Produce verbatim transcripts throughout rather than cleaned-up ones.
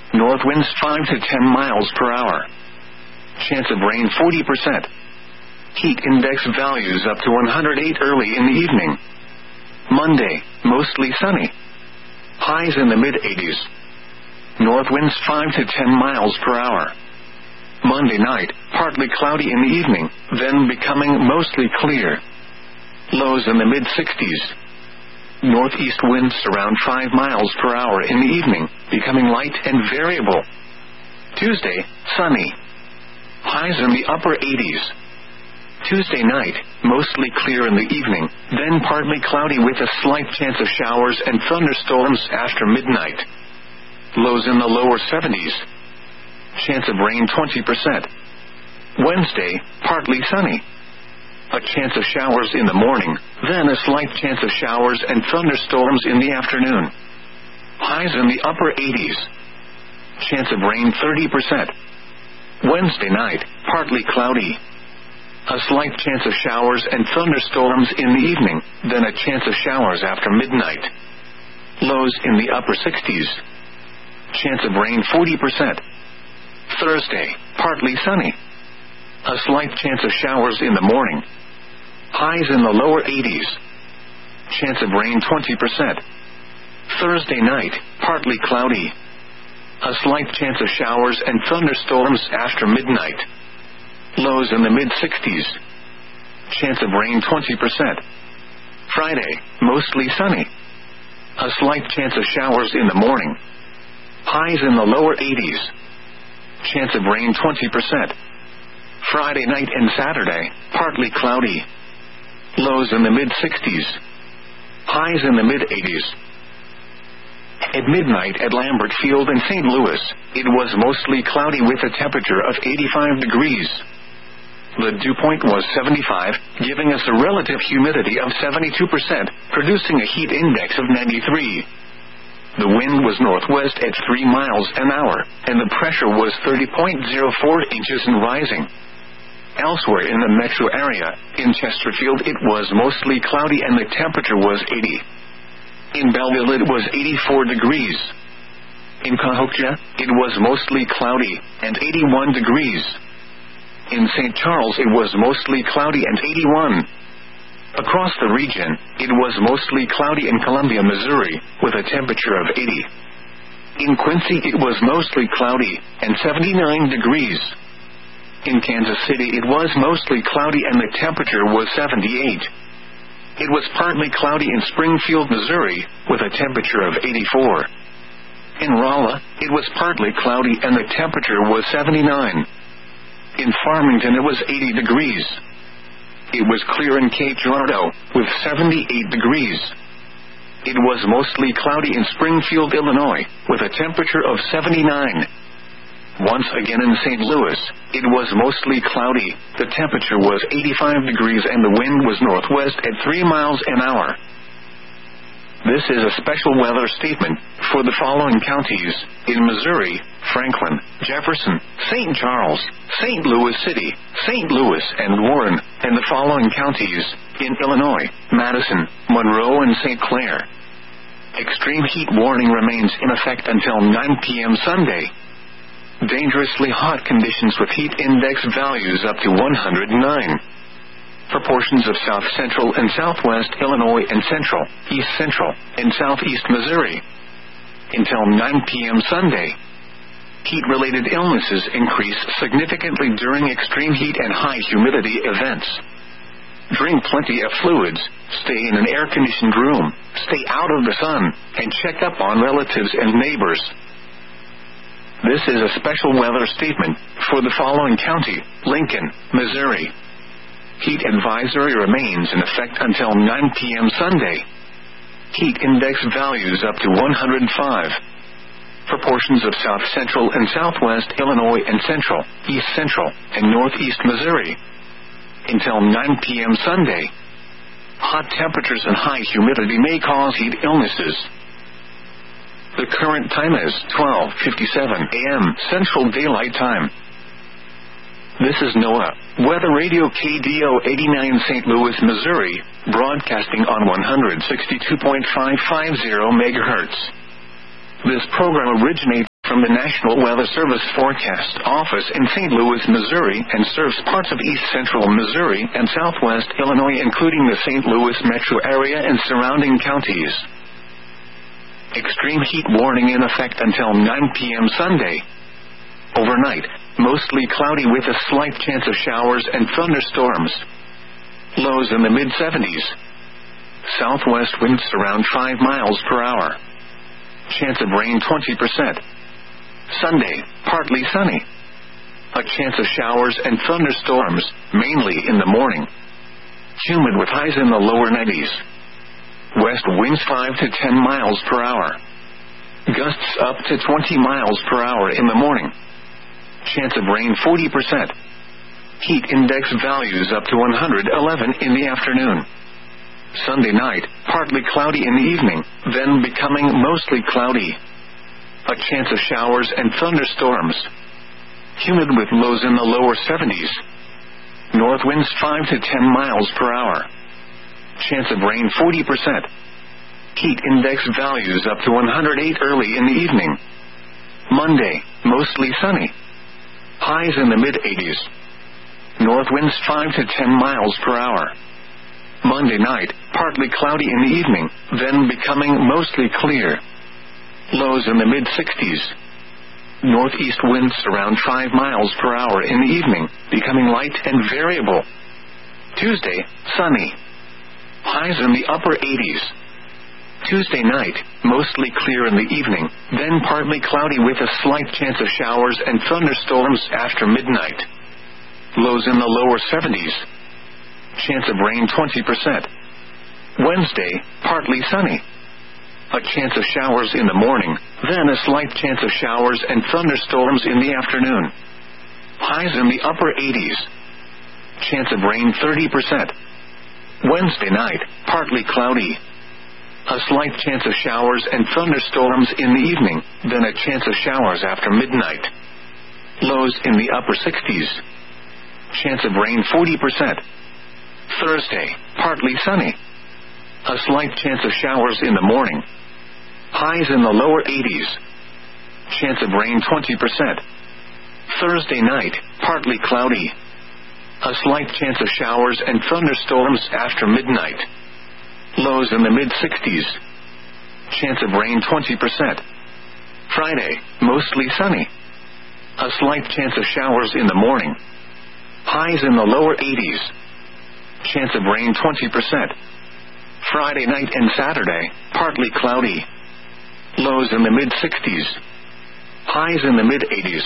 North winds five to ten miles per hour. Chance of rain forty percent. Heat index values up to one hundred eight early in the evening. Monday, mostly sunny. Highs in the mid eighties. North winds five to ten miles per hour. Monday night, partly cloudy in the evening, then becoming mostly clear. Lows in the mid sixties. Northeast winds around five miles per hour in the evening, becoming light and variable. Tuesday, sunny. Highs in the upper eighties. Tuesday night, mostly clear in the evening, then partly cloudy with a slight chance of showers and thunderstorms after midnight. Lows in the lower seventies. Chance of rain twenty percent. Wednesday, partly sunny. A chance of showers in the morning, then a slight chance of showers and thunderstorms in the afternoon. Highs in the upper eighties. Chance of rain thirty percent. Wednesday night, partly cloudy. A slight chance of showers and thunderstorms in the evening, then a chance of showers after midnight. Lows in the upper sixties. Chance of rain forty percent. Thursday, partly sunny. A slight chance of showers in the morning. Highs in the lower eighties. Chance of rain twenty percent. Thursday night, partly cloudy. A slight chance of showers and thunderstorms after midnight. Lows in the mid sixties. Chance of rain twenty percent. Friday, mostly sunny. A slight chance of showers in the morning. Highs in the lower eighties. Chance of rain twenty percent. Friday night and Saturday, partly cloudy. Lows in the mid sixties. Highs in the mid eighties. At midnight at Lambert Field in Saint Louis, it was mostly cloudy with a temperature of eighty-five degrees. The dew point was seventy-five, giving us a relative humidity of seventy-two percent, producing a heat index of ninety-three. The wind was northwest at three miles an hour, and the pressure was thirty point zero four inches and rising. Elsewhere in the metro area, in Chesterfield it was mostly cloudy and the temperature was eighty. In Belleville it was eighty-four degrees. In Cahokia, it was mostly cloudy, and eighty-one degrees. In Saint Charles it was mostly cloudy and eighty-one. Across the region, it was mostly cloudy in Columbia, Missouri, with a temperature of eighty. In Quincy it was mostly cloudy, and seventy-nine degrees. In Kansas City it was mostly cloudy and the temperature was seventy-eight. It was partly cloudy in Springfield, Missouri, with a temperature of eighty-four. In Rolla, it was partly cloudy and the temperature was seventy-nine. In Farmington it was eighty degrees. It was clear in Cape Girardeau, with seventy-eight degrees. It was mostly cloudy in Springfield, Illinois, with a temperature of seventy-nine. Once again in Saint Louis, it was mostly cloudy, the temperature was eighty-five degrees and the wind was northwest at three miles an hour. This is a special weather statement for the following counties: in Missouri, Franklin, Jefferson, Saint Charles, Saint Louis City, Saint Louis and Warren, and the following counties: in Illinois, Madison, Monroe and Saint Clair. Extreme heat warning remains in effect until nine p.m. Sunday. Dangerously hot conditions with heat index values up to one hundred nine. For portions of south central and southwest Illinois and central, east central, and southeast Missouri. Until nine p.m. Sunday. Heat-related illnesses increase significantly during extreme heat and high humidity events. Drink plenty of fluids, stay in an air-conditioned room, stay out of the sun, and check up on relatives and neighbors. This is a special weather statement for the following county: Lincoln, Missouri. Heat advisory remains in effect until nine p.m. Sunday. Heat index values up to one hundred five. For portions of south central and southwest Illinois and central, east central, and northeast Missouri. Until nine p.m. Sunday. Hot temperatures and high humidity may cause heat illnesses. The current time is twelve fifty-seven a.m. Central Daylight Time. This is NOAA Weather Radio K D O eighty-nine Saint Louis, Missouri, broadcasting on one sixty-two point five five zero megahertz. This program originates from the National Weather Service Forecast Office in Saint Louis, Missouri, and serves parts of east central Missouri and southwest Illinois, including the Saint Louis metro area and surrounding counties. Extreme heat warning in effect until nine p.m. Sunday. Overnight, mostly cloudy with a slight chance of showers and thunderstorms. Lows in the mid seventies. Southwest winds around five miles per hour. Chance of rain twenty percent. Sunday, partly sunny. A chance of showers and thunderstorms, mainly in the morning. Humid with highs in the lower nineties. West winds five to ten miles per hour. Gusts up to twenty miles per hour in the morning. Chance of rain forty percent. Heat index values up to one hundred eleven in the afternoon. Sunday night, partly cloudy in the evening, then becoming mostly cloudy. A chance of showers and thunderstorms. Humid with lows in the lower seventies. North winds five to ten miles per hour. Chance of rain forty percent. Heat index values up to one hundred eight early in the evening. Monday, mostly sunny. Highs in the mid eighties. North winds five to ten miles per hour. Monday night, partly cloudy in the evening, then becoming mostly clear. Lows in the mid sixties. Northeast winds around five miles per hour in the evening, becoming light and variable. Tuesday, sunny. Highs in the upper eighties. Tuesday night, mostly clear in the evening, then partly cloudy with a slight chance of showers and thunderstorms after midnight. Lows in the lower seventies. Chance of rain twenty percent. Wednesday, partly sunny. A chance of showers in the morning, then a slight chance of showers and thunderstorms in the afternoon. Highs in the upper eighties. Chance of rain thirty percent. Wednesday night, partly cloudy. A slight chance of showers and thunderstorms in the evening, then a chance of showers after midnight. Lows in the upper sixties. Chance of rain forty percent. Thursday, partly sunny. A slight chance of showers in the morning. Highs in the lower eighties. Chance of rain twenty percent. Thursday night, partly cloudy. A slight chance of showers and thunderstorms after midnight. Lows in the mid sixties. Chance of rain twenty percent. Friday, mostly sunny. A slight chance of showers in the morning. Highs in the lower eighties. Chance of rain twenty percent. Friday night and Saturday, partly cloudy. Lows in the mid sixties. Highs in the mid eighties.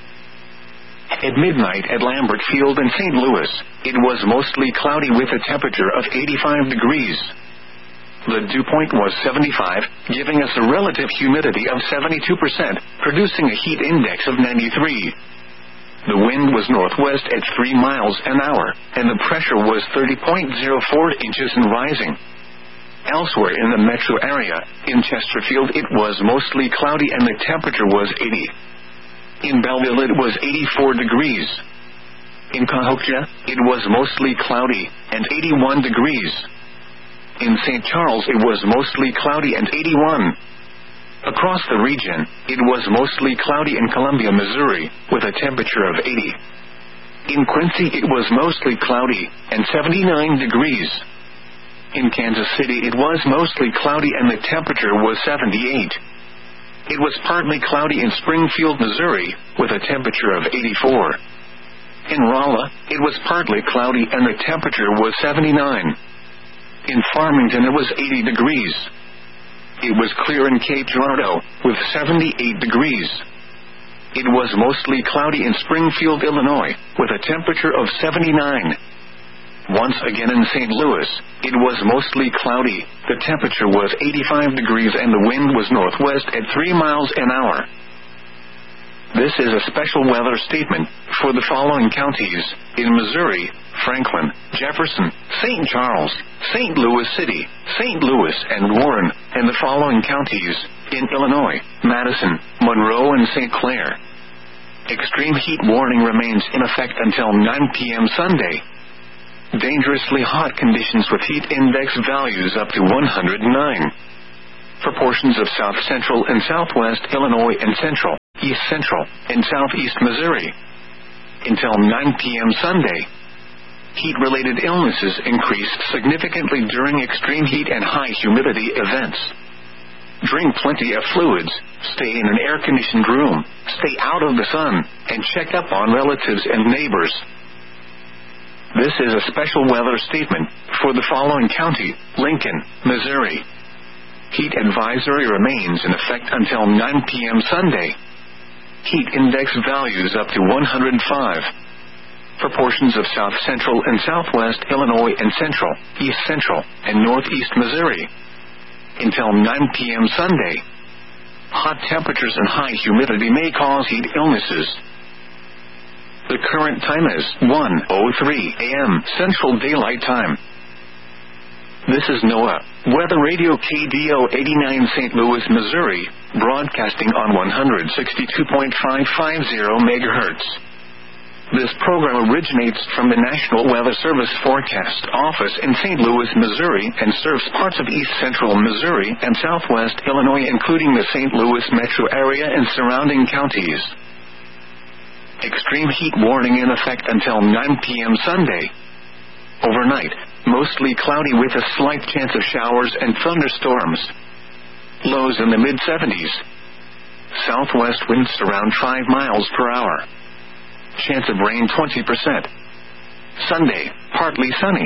At midnight at Lambert Field in Saint Louis, it was mostly cloudy with a temperature of eighty-five degrees. The dew point was seventy-five, giving us a relative humidity of seventy-two percent, producing a heat index of ninety-three. The wind was northwest at three miles an hour, and the pressure was thirty point zero four inches and rising. Elsewhere in the metro area, in Chesterfield it was mostly cloudy and the temperature was eighty. In Belleville it was eighty-four degrees. In Cahokia, it was mostly cloudy, and eighty-one degrees. In Saint Charles it was mostly cloudy and eighty-one. Across the region, it was mostly cloudy in Columbia, Missouri, with a temperature of eighty. In Quincy it was mostly cloudy, and seventy-nine degrees. In Kansas City it was mostly cloudy and the temperature was seventy-eight. It was partly cloudy in Springfield, Missouri, with a temperature of eighty-four. In Rolla, it was partly cloudy and the temperature was seventy-nine. In Farmington it was eighty degrees. It was clear in Cape Girardeau, with seventy-eight degrees. It was mostly cloudy in Springfield, Illinois, with a temperature of seventy-nine. Once again in Saint Louis, it was mostly cloudy, the temperature was eighty-five degrees and the wind was northwest at three miles an hour. This is a special weather statement for the following counties: in Missouri, Franklin, Jefferson, Saint Charles, Saint Louis City, Saint Louis, and Warren, and the following counties: in Illinois, Madison, Monroe, and Saint Clair. Extreme heat warning remains in effect until nine p.m. Sunday. Dangerously hot conditions with heat index values up to one hundred nine. For portions of south central and southwest Illinois and central East Central, and Southeast Missouri. Until nine p.m. Sunday. Heat-related illnesses increased significantly during extreme heat and high humidity events. Drink plenty of fluids, stay in an air-conditioned room, stay out of the sun, and check up on relatives and neighbors. This is a special weather statement for the following county: Lincoln, Missouri. Heat advisory remains in effect until nine p.m. Sunday. Heat index values up to one hundred five. For portions of south central and southwest Illinois and central, east central, and northeast Missouri. Until nine p.m. Sunday. Hot temperatures and high humidity may cause heat illnesses. The current time is one oh three a.m. Central Daylight Time. This is NOAA Weather Radio K D O eighty-nine Saint Louis, Missouri, broadcasting on one sixty-two point five five zero megahertz. This program originates from the National Weather Service Forecast Office in Saint Louis, Missouri, and serves parts of east central Missouri and southwest Illinois, including the Saint Louis metro area and surrounding counties. Extreme heat warning in effect until nine p.m. Sunday. Overnight, mostly cloudy with a slight chance of showers and thunderstorms. Lows in the mid seventies. Southwest winds around five miles per hour. Chance of rain twenty percent. Sunday, partly sunny.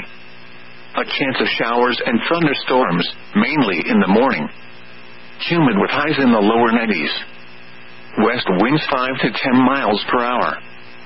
A chance of showers and thunderstorms, mainly in the morning. Humid with highs in the lower nineties. West winds five to ten miles per hour.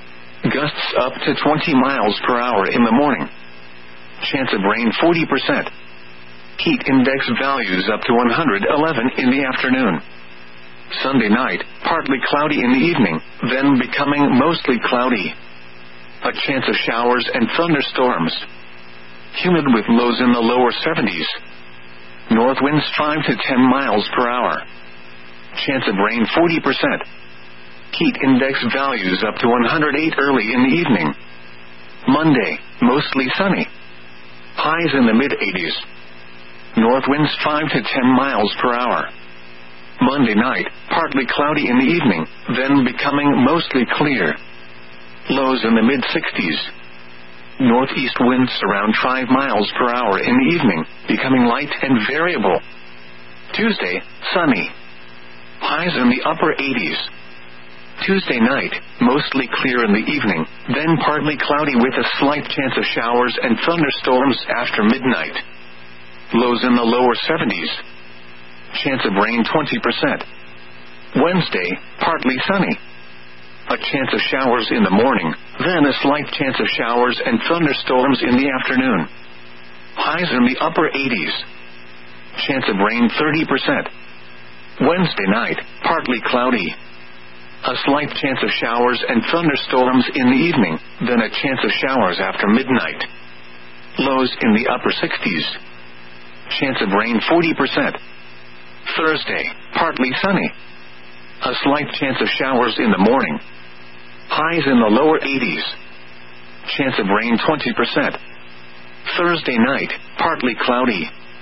Gusts up to twenty miles per hour in the morning. Chance of rain forty percent. Heat index values up to one hundred eleven in the afternoon. Sunday night, partly cloudy in the evening, then becoming mostly cloudy. A chance of showers and thunderstorms. Humid with lows in the lower seventies. North winds five to ten miles per hour. Chance of rain forty percent. Heat index values up to one hundred eight early in the evening. Monday, mostly sunny. Highs in the mid eighties. North winds five to ten miles per hour. Monday night, partly cloudy in the evening, then becoming mostly clear. Lows in the mid sixties. Northeast winds around five miles per hour in the evening, becoming light and variable. Tuesday, sunny. Highs in the upper eighties. Tuesday night, mostly clear in the evening, then partly cloudy with a slight chance of showers and thunderstorms after midnight. Lows in the lower seventies. Chance of rain twenty percent. Wednesday, partly sunny. A chance of showers in the morning, then a slight chance of showers and thunderstorms in the afternoon. Highs in the upper eighties. Chance of rain thirty percent. Wednesday night, partly cloudy. A slight chance of showers and thunderstorms in the evening, then a chance of showers after midnight. Lows in the upper sixties. Chance of rain forty percent. Thursday, partly sunny. A slight chance of showers in the morning. Highs in the lower eighties. Chance of rain twenty percent. Thursday night, partly cloudy.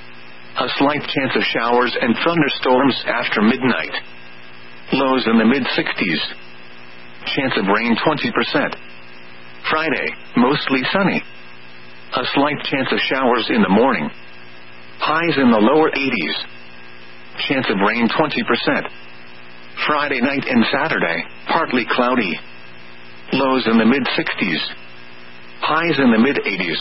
A slight chance of showers and thunderstorms after midnight. Lows in the mid sixties. Chance of rain twenty percent. Friday, mostly sunny. A slight chance of showers in the morning. Highs in the lower eighties. Chance of rain twenty percent. Friday night and Saturday, partly cloudy. Lows in the mid sixties. Highs in the mid eighties.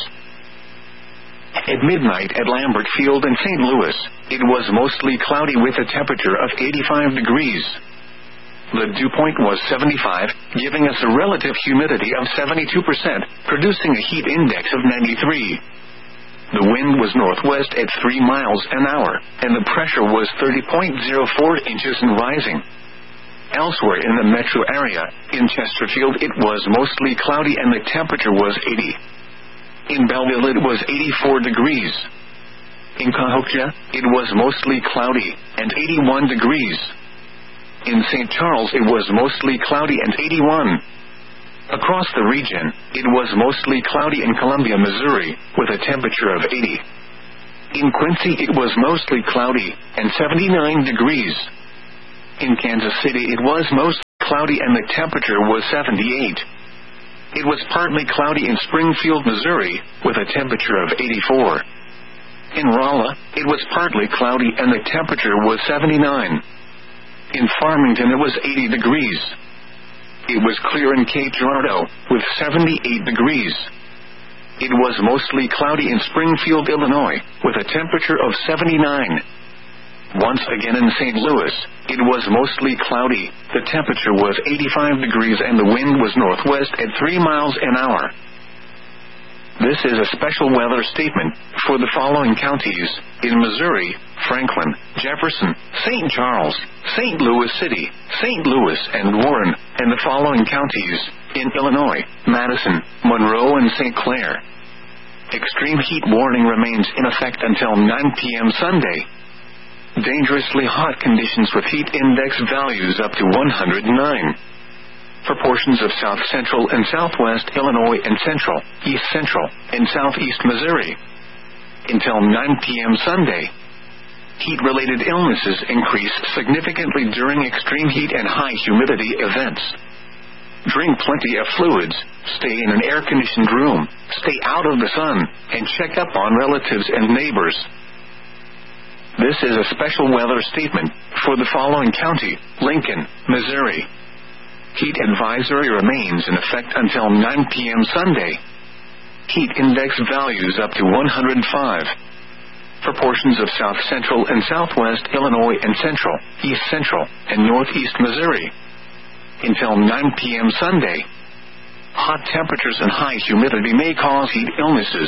At midnight at Lambert Field in Saint Louis, it was mostly cloudy with a temperature of eighty-five degrees. The dew point was seventy-five, giving us a relative humidity of seventy-two percent, producing a heat index of ninety-three. The wind was northwest at three miles an hour, and the pressure was thirty point zero four inches and rising. Elsewhere in the metro area, in Chesterfield it was mostly cloudy and the temperature was eighty. In Belleville it was eighty-four degrees. In Cahokia, it was mostly cloudy, and eighty-one degrees. In Saint Charles it was mostly cloudy and eighty-one. Across the region, it was mostly cloudy in Columbia, Missouri, with a temperature of eighty. In Quincy it was mostly cloudy, and seventy-nine degrees. In Kansas City it was mostly cloudy and the temperature was seventy-eight. It was partly cloudy in Springfield, Missouri, with a temperature of eighty-four. In Rolla, it was partly cloudy and the temperature was seventy-nine. In Farmington, it was eighty degrees. It was clear in Cape Girardeau, with seventy-eight degrees. It was mostly cloudy in Springfield, Illinois, with a temperature of seventy-nine. Once again in Saint Louis, it was mostly cloudy, the temperature was eighty-five degrees and the wind was northwest at three miles an hour. This is a special weather statement for the following counties: in Missouri, Franklin, Jefferson, Saint Charles, Saint Louis City, Saint Louis and Warren, and the following counties: in Illinois, Madison, Monroe and Saint Clair. Extreme heat warning remains in effect until nine p.m. Sunday. Dangerously hot conditions with heat index values up to one hundred nine. For portions of south central and southwest Illinois and central, east central, and southeast Missouri. Until nine p.m. Sunday. Heat-related illnesses increase significantly during extreme heat and high humidity events. Drink plenty of fluids, stay in an air-conditioned room, stay out of the sun, and check up on relatives and neighbors. This is a special weather statement for the following county: Lincoln, Missouri. Heat advisory remains in effect until nine p.m. Sunday. Heat index values up to one hundred five. For portions of south central and southwest Illinois and central, east central, and northeast Missouri. Until nine p.m. Sunday. Hot temperatures and high humidity may cause heat illnesses.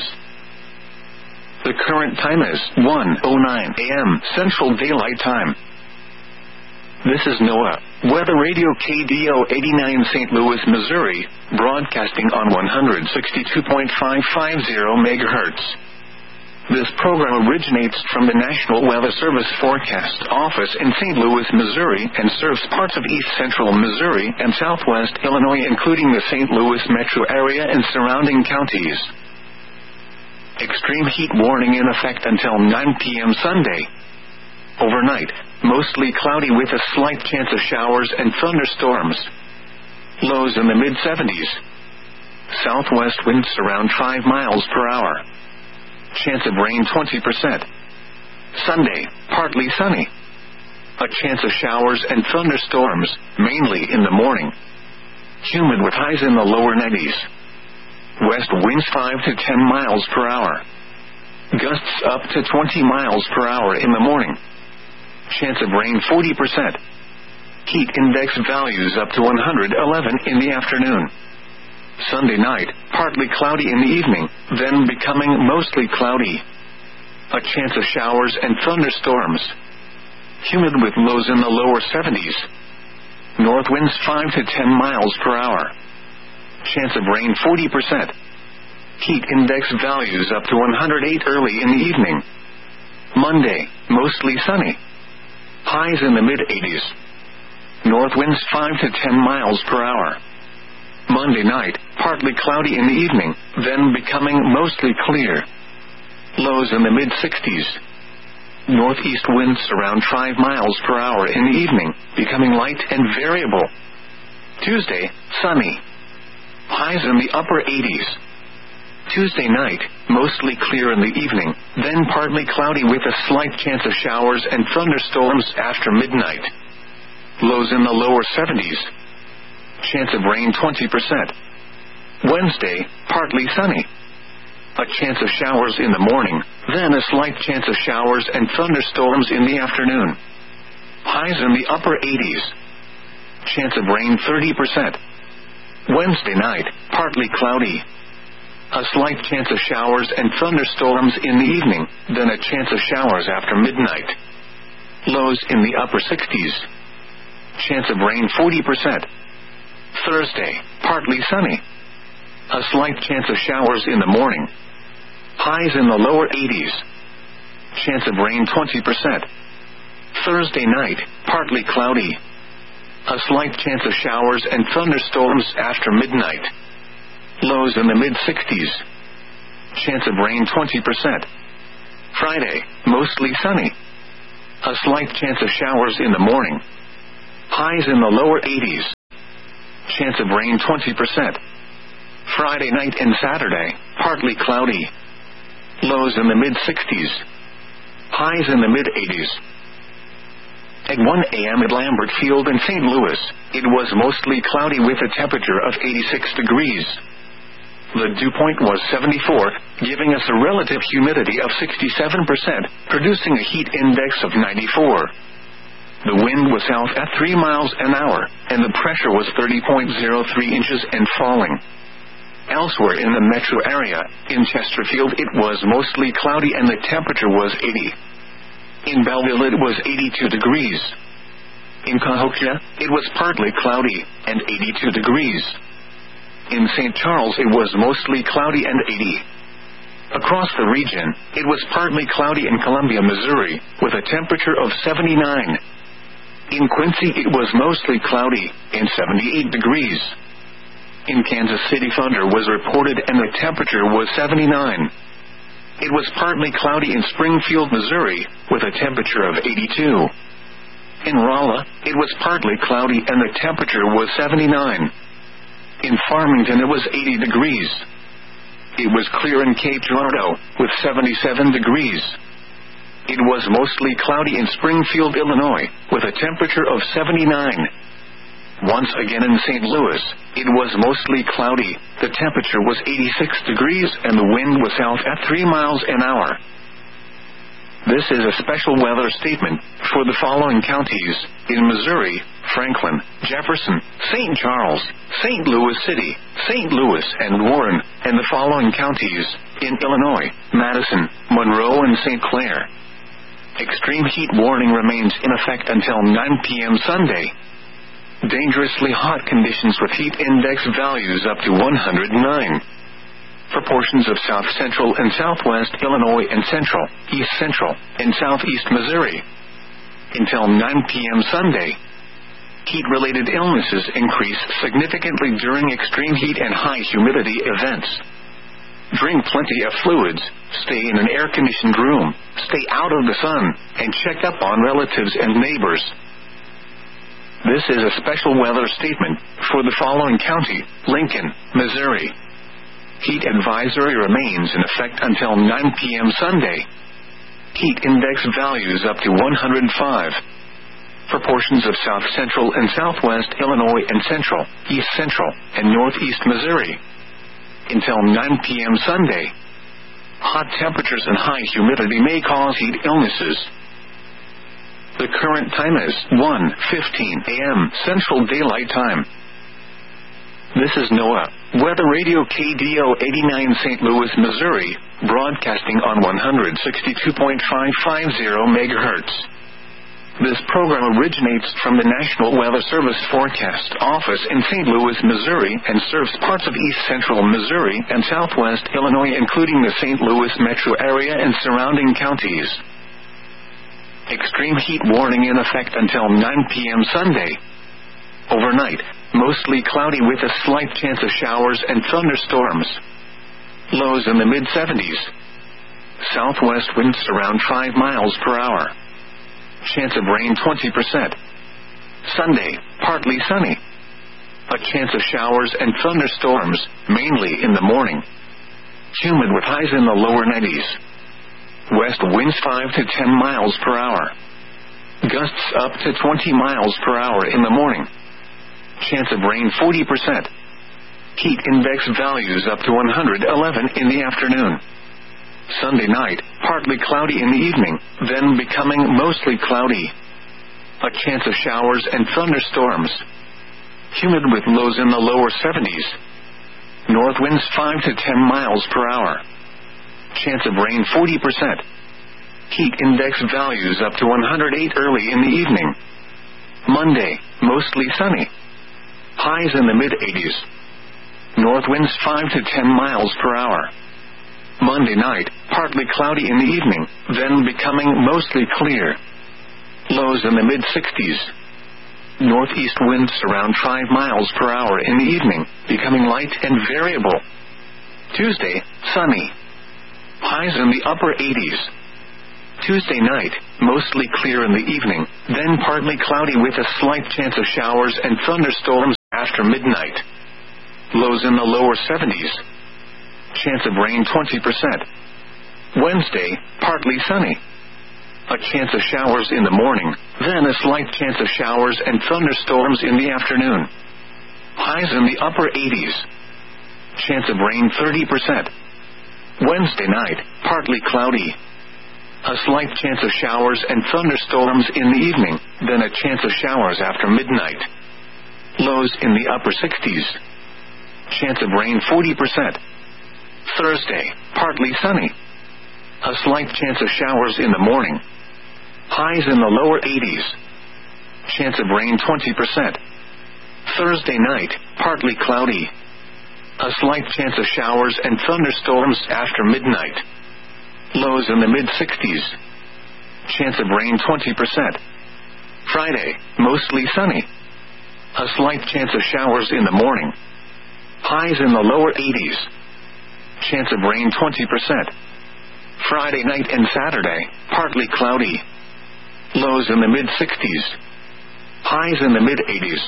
The current time is one oh nine a.m. Central Daylight Time. This is NOAA Weather Radio K D O eighty-nine Saint Louis, Missouri, broadcasting on one sixty-two point five five zero megahertz. This program originates from the National Weather Service Forecast Office in Saint Louis, Missouri, and serves parts of east central Missouri and southwest Illinois, including the Saint Louis metro area and surrounding counties. Extreme heat warning in effect until nine p.m. Sunday. Overnight, mostly cloudy with a slight chance of showers and thunderstorms. Lows in the mid seventies. Southwest winds around five miles per hour. Chance of rain twenty percent. Sunday, partly sunny. A chance of showers and thunderstorms, mainly in the morning. Humid with highs in the lower nineties. West winds five to ten miles per hour. Gusts up to twenty miles per hour in the morning. Chance of rain forty percent. Heat index values up to one hundred eleven in the afternoon. Sunday night, partly cloudy in the evening, then becoming mostly cloudy. A chance of showers and thunderstorms. Humid with lows in the lower seventies. North winds five to ten miles per hour. Chance of rain forty percent. Heat index values up to one hundred eight early in the evening. Monday, mostly sunny. Highs in the mid eighties. North winds five to ten miles per hour. Monday night, partly cloudy in the evening, then becoming mostly clear. Lows in the mid sixties. Northeast winds around five miles per hour in the evening, becoming light and variable. Tuesday, sunny. Highs in the upper eighties. Tuesday night, mostly clear in the evening, then partly cloudy with a slight chance of showers and thunderstorms after midnight. Lows in the lower seventies. Chance of rain twenty percent. Wednesday, partly sunny. A chance of showers in the morning, then a slight chance of showers and thunderstorms in the afternoon. Highs in the upper eighties. Chance of rain thirty percent. Wednesday night, partly cloudy. A slight chance of showers and thunderstorms in the evening, then a chance of showers after midnight. Lows in the upper sixties. Chance of rain forty percent. Thursday, partly sunny. A slight chance of showers in the morning. Highs in the lower eighties. Chance of rain twenty percent. Thursday night, partly cloudy. A slight chance of showers and thunderstorms after midnight. Lows in the mid sixties. Chance of rain twenty percent. Friday, mostly sunny. A slight chance of showers in the morning. Highs in the lower eighties. chance of rain twenty percent. Friday night and Saturday, partly cloudy. Lows in the mid-sixties. Highs in the mid-eighties. At one a m at Lambert Field in Saint Louis, it was mostly cloudy with a temperature of eighty-six degrees. The dew point was seventy-four, giving us a relative humidity of sixty-seven percent, producing a heat index of ninety-four. The wind was south at three miles an hour, and the pressure was thirty point zero three inches and falling. Elsewhere in the metro area, in Chesterfield it was mostly cloudy and the temperature was eighty. In Belleville it was eighty-two degrees. In Cahokia, it was partly cloudy, and eighty-two degrees. In Saint Charles it was mostly cloudy and eighty. Across the region, it was partly cloudy in Columbia, Missouri, with a temperature of seventy-nine. In Quincy it was mostly cloudy, and seventy-eight degrees. In Kansas City thunder was reported and the temperature was seventy-nine. It was partly cloudy in Springfield, Missouri, with a temperature of eighty-two. In Rolla, it was partly cloudy and the temperature was seventy-nine. In Farmington it was eighty degrees. It was clear in Cape Girardeau, with seventy-seven degrees. It was mostly cloudy in Springfield, Illinois, with a temperature of seventy-nine. Once again in Saint Louis, it was mostly cloudy, the temperature was eighty-six degrees and the wind was south at three miles an hour. This is a special weather statement for the following counties: in Missouri, Franklin, Jefferson, Saint Charles, Saint Louis City, Saint Louis and Warren, and the following counties: in Illinois, Madison, Monroe and Saint Clair. Extreme heat warning remains in effect until nine p m Sunday. Dangerously hot conditions with heat index values up to one hundred nine. For portions of south central and southwest Illinois and central, east central, and southeast Missouri. Until nine p m Sunday. Heat-related illnesses increase significantly during extreme heat and high humidity events. Drink plenty of fluids, stay in an air-conditioned room, stay out of the sun, and check up on relatives and neighbors. This is a special weather statement for the following county: Lincoln, Missouri. Heat advisory remains in effect until nine p m Sunday. Heat index values up to one hundred five. For portions of south central and southwest Illinois and central, east central, and northeast Missouri. Until nine p m Sunday. Hot temperatures and high humidity may cause heat illnesses. The current time is one fifteen a m Central Daylight Time. This is NOAA, Weather Radio K D O eighty-nine Saint Louis, Missouri, broadcasting on one sixty-two point five five zero megahertz. This program originates from the National Weather Service Forecast Office in Saint Louis, Missouri, and serves parts of east central Missouri and southwest Illinois, including the Saint Louis metro area and surrounding counties. Extreme heat warning in effect until nine p m Sunday. Overnight, mostly cloudy with a slight chance of showers and thunderstorms. Lows in the mid-seventies. Southwest winds around five miles per hour. Chance of rain twenty percent. Sunday, partly sunny. A chance of showers and thunderstorms, mainly in the morning. Humid with highs in the lower nineties. West winds five to ten miles per hour. Gusts up to twenty miles per hour in the morning. Chance of rain forty percent. Heat index values up to one hundred eleven in the afternoon. Sunday night, partly cloudy in the evening, then becoming mostly cloudy. A chance of showers and thunderstorms. Humid with lows in the lower seventies. North winds five to ten miles per hour. Chance of rain forty percent. Heat index values up to one hundred eight early in the evening. Monday, mostly sunny. Highs in the mid-eighties. North winds five to ten miles per hour. Monday night, partly cloudy in the evening, then becoming mostly clear. Lows in the mid-sixties. Northeast winds around five miles per hour in the evening, becoming light and variable. Tuesday, sunny. Highs in the upper eighties. Tuesday night, mostly clear in the evening, then partly cloudy with a slight chance of showers and thunderstorms. after midnight. Lows in the lower seventies. Chance of rain twenty percent. Wednesday, partly sunny. A chance of showers in the morning, then a slight chance of showers and thunderstorms in the afternoon. Highs in the upper eighties. Chance of rain thirty percent. Wednesday night, partly cloudy. A slight chance of showers and thunderstorms in the evening, then a chance of showers after midnight. Lows in the upper sixties. Chance of rain forty percent. Thursday, partly sunny. A slight chance of showers in the morning. Highs in the lower eighties. Chance of rain twenty percent. Thursday night, partly cloudy. A slight chance of showers and thunderstorms after midnight. Lows in the mid-sixties. Chance of rain twenty percent. Friday, mostly sunny. A slight chance of showers in the morning. Highs in the lower eighties. Chance of rain twenty percent. Friday night and Saturday, partly cloudy. Lows in the mid-sixties. Highs in the mid-eighties.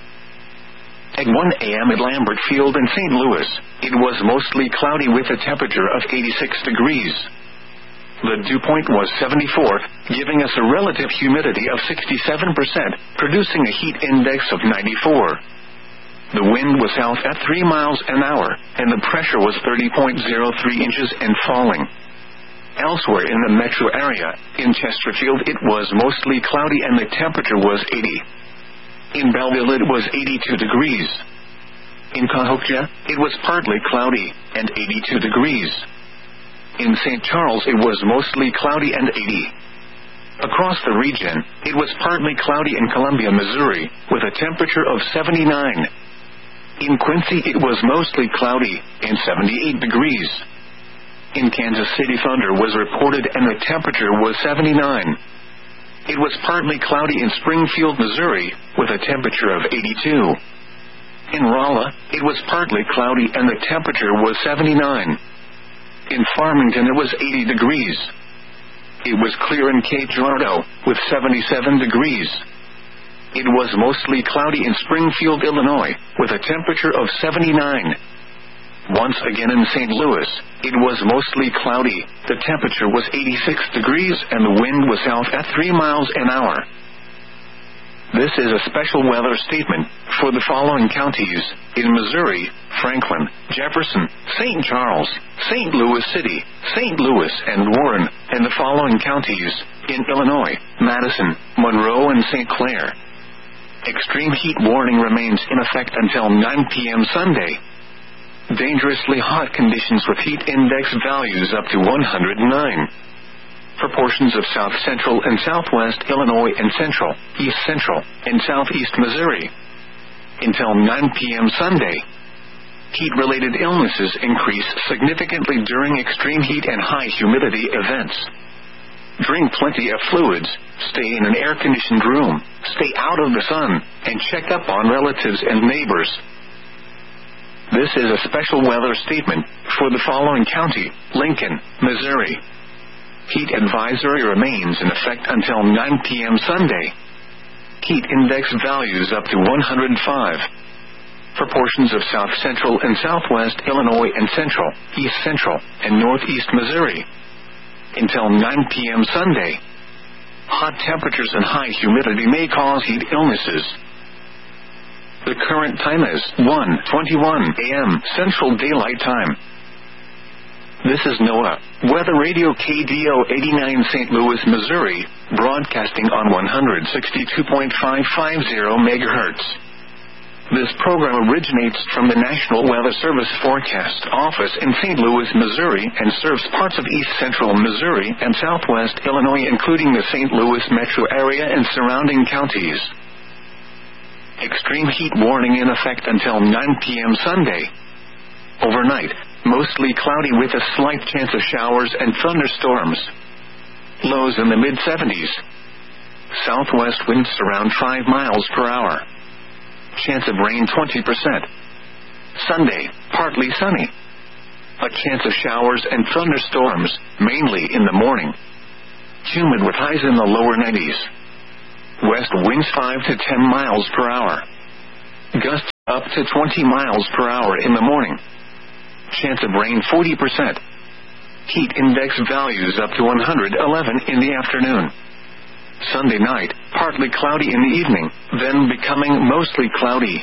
At one a.m. at Lambert Field in Saint Louis, it was mostly cloudy with a temperature of eighty-six degrees. The dew point was seventy-four, giving us a relative humidity of sixty-seven percent, producing a heat index of ninety-four. The wind was south at three miles an hour, and the pressure was thirty point zero three inches and falling. Elsewhere in the metro area, in Chesterfield it was mostly cloudy and the temperature was eighty. In Belleville it was eighty-two degrees. In Cahokia, it was partly cloudy, and eighty-two degrees. In Saint Charles it was mostly cloudy and eighty. Across the region, it was partly cloudy in Columbia, Missouri, with a temperature of seventy-nine. In Quincy it was mostly cloudy, and seventy-eight degrees. In Kansas City thunder was reported and the temperature was seventy-nine. It was partly cloudy in Springfield, Missouri, with a temperature of eighty-two. In Rolla, it was partly cloudy and the temperature was seventy-nine. In Farmington it was eighty degrees. It was clear in Cape Girardeau, with seventy-seven degrees. It was mostly cloudy in Springfield, Illinois, with a temperature of seventy-nine. Once again in Saint Louis, it was mostly cloudy, the temperature was eighty-six degrees and the wind was south at three miles an hour. This is a special weather statement for the following counties: in Missouri, Franklin, Jefferson, Saint Charles, Saint Louis City, Saint Louis and Warren, and the following counties: in Illinois, Madison, Monroe and Saint Clair. Extreme heat warning remains in effect until nine p.m. Sunday. Dangerously hot conditions with heat index values up to one hundred nine. For portions of south central and southwest Illinois and central, east central, and southeast Missouri. Until nine p.m. Sunday. Heat-related illnesses increase significantly during extreme heat and high humidity events. Drink plenty of fluids, stay in an air-conditioned room, stay out of the sun, and check up on relatives and neighbors. This is a special weather statement for the following county: Lincoln, Missouri. Heat advisory remains in effect until nine p.m. Sunday. Heat index values up to one hundred five. For portions of south central and southwest Illinois and central, east central, and northeast Missouri. Until nine p.m. Sunday. Hot temperatures and high humidity may cause heat illnesses. The current time is one twenty-one a.m. Central Daylight Time. This is NOAA Weather Radio K D O eighty-nine Saint Louis, Missouri, broadcasting on one sixty-two point five five zero megahertz. This program originates from the National Weather Service Forecast Office in Saint Louis, Missouri, and serves parts of east central Missouri and southwest Illinois, including the Saint Louis metro area and surrounding counties. Extreme heat warning in effect until nine p.m. Sunday. Overnight, mostly cloudy with a slight chance of showers and thunderstorms. Lows in the mid-seventies. Southwest winds around five miles per hour. Chance of rain twenty percent. Sunday, partly sunny. A chance of showers and thunderstorms, mainly in the morning. Humid with highs in the lower nineties. West winds five to ten miles per hour. Gusts up to twenty miles per hour in the morning. Chance of rain forty percent. Heat index values up to one hundred eleven in the afternoon. Sunday night, partly cloudy in the evening, then becoming mostly cloudy.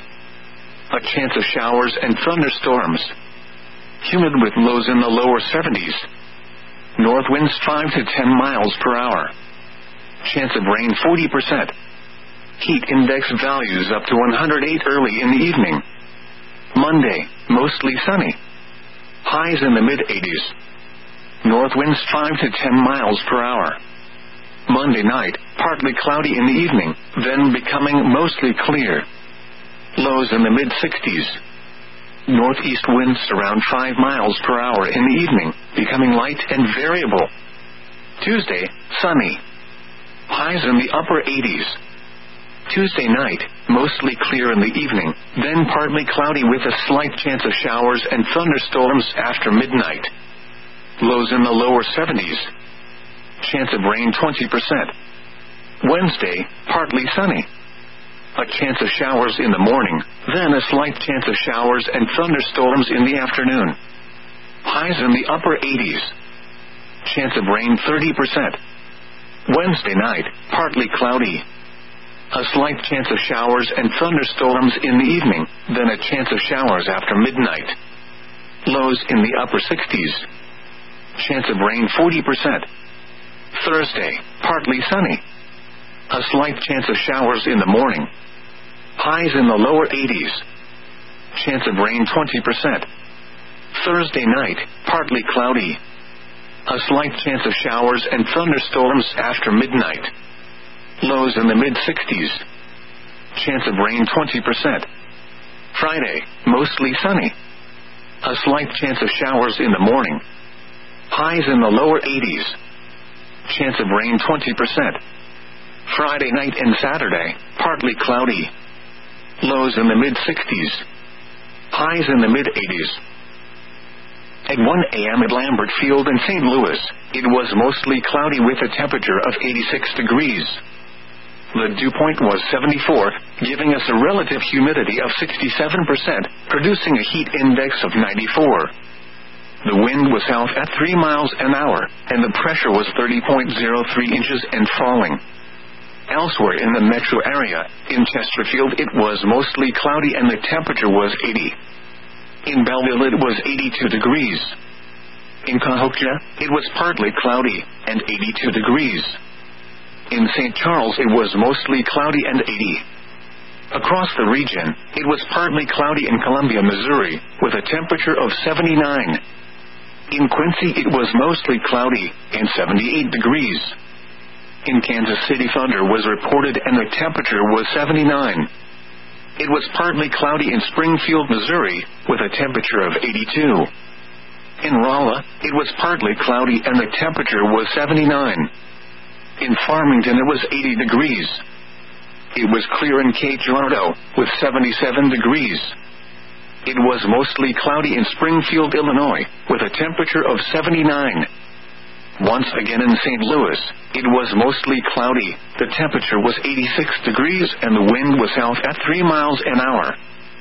A chance of showers and thunderstorms. Humid with lows in the lower seventies. North winds five to ten miles per hour. Chance of rain forty percent. Heat index values up to one hundred eight early in the evening. Monday, mostly sunny. Highs in the mid-eighties. North winds five to ten miles per hour. Monday night, partly cloudy in the evening, then becoming mostly clear. Lows in the mid-sixties. Northeast winds around five miles per hour in the evening, becoming light and variable. Tuesday, sunny. Highs in the upper eighties. Tuesday night, mostly clear in the evening, then partly cloudy with a slight chance of showers and thunderstorms after midnight. Lows in the lower seventies. Chance of rain twenty percent. Wednesday, partly sunny. A chance of showers in the morning, then a slight chance of showers and thunderstorms in the afternoon. Highs in the upper eighties. Chance of rain thirty percent. Wednesday night, partly cloudy. A slight chance of showers and thunderstorms in the evening, then a chance of showers after midnight. Lows in the upper sixties. Chance of rain forty percent. Thursday, partly sunny. A slight chance of showers in the morning. Highs in the lower eighties. Chance of rain twenty percent. Thursday night, partly cloudy. A slight chance of showers and thunderstorms after midnight. Lows in the mid-sixties. Chance of rain twenty percent. Friday, mostly sunny. A slight chance of showers in the morning. Highs in the lower eighties. Chance of rain twenty percent. Friday night and Saturday, partly cloudy. Lows in the mid-sixties. Highs in the mid-eighties. At one a.m. at Lambert Field in Saint Louis, it was mostly cloudy with a temperature of eighty-six degrees. The dew point was seventy-four, giving us a relative humidity of sixty-seven percent, producing a heat index of ninety-four. The wind was south at three miles an hour, and the pressure was thirty point zero three inches and falling. Elsewhere in the metro area, in Chesterfield it was mostly cloudy and the temperature was eighty. In Belleville it was eighty-two degrees. In Cahokia, it was partly cloudy, and eighty-two degrees. In Saint Charles it was mostly cloudy and eighty. Across the region, it was partly cloudy in Columbia, Missouri, with a temperature of seventy-nine. In Quincy it was mostly cloudy, and seventy-eight degrees. In Kansas City thunder was reported and the temperature was seventy-nine. It was partly cloudy in Springfield, Missouri, with a temperature of eighty-two. In Rolla, it was partly cloudy and the temperature was seventy-nine. In Farmington it was eighty degrees. It was clear in Cape Girardeau, with seventy-seven degrees. It was mostly cloudy in Springfield, Illinois, with a temperature of seventy-nine. Once again in Saint Louis, it was mostly cloudy, the temperature was eighty-six degrees and the wind was south at three miles an hour.